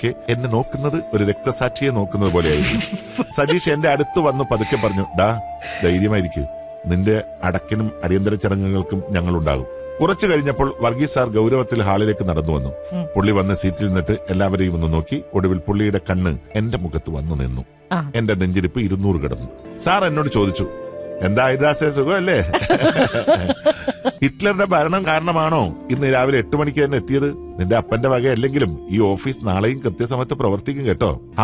ഒക്കെ എന്നെ നോക്കുന്നത് ഒരു രക്തസാക്ഷിയെ നോക്കുന്നത് പോലെയായിരുന്നു. സജീഷ് എന്റെ അടുത്ത് വന്ന് പതുക്കെ പറഞ്ഞു, ഡാ ധൈര്യമായിരിക്കും, നിന്റെ അടക്കിനും അടിയന്തര ചടങ്ങുകൾക്കും ഞങ്ങളുണ്ടാകും. കുറച്ചു കഴിഞ്ഞപ്പോൾ വർഗീസ് സാർ ഗൗരവത്തിൽ ഹാളിലേക്ക് നടന്നു വന്നു. പുള്ളി വന്ന് സീറ്റിൽ നിന്നിട്ട് എല്ലാവരെയും ഒന്ന് നോക്കി. ഒടുവിൽ പുള്ളിയുടെ കണ്ണ് എന്റെ മുഖത്ത് വന്നു നിന്നു. എന്റെ നെഞ്ചിരിപ്പ് 200 കിടന്നു. സാർ എന്നോട് ചോദിച്ചു, എന്താ ഹരിദാസേ, സുഖമല്ലേ? ഹിറ്റ്ലറുടെ ഭരണം കാരണമാണോ ഇന്ന് രാവിലെ 8 മണിക്ക് തന്നെ എത്തിയത്? നിന്റെ അപ്പന്റെ വകയല്ലെങ്കിലും ഈ ഓഫീസ് നാളെയും കൃത്യസമയത്ത് പ്രവർത്തിക്കും കേട്ടോ.